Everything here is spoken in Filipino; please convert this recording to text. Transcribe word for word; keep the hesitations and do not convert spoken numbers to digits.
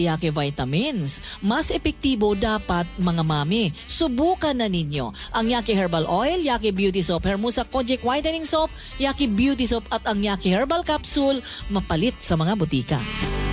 Yake Vitamins. Mas epektibo dapat mga mami. Subukan na ninyo ang Yake Herbal Oil, Yake Beauty Soap, Hermosa Kojic Whitening Soap, Yake Beauty Soap at ang Yake Herbal Capsule mapalit sa mga butika.